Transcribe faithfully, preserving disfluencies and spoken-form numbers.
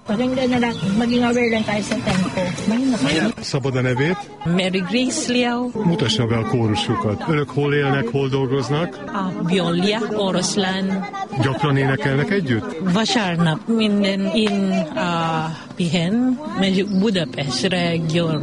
Pakinggan na natin, maging aware lang tayo sa tempo. Szabad a nevét? Mary Grace Liao. Mutassa be a kórusukat. Önök hol élnek, hol dolgoznak? A Biolia, Oroszlán. Gyakran énekelnek együtt? Vasárnap minden in a Pihen, medyo Budapest region.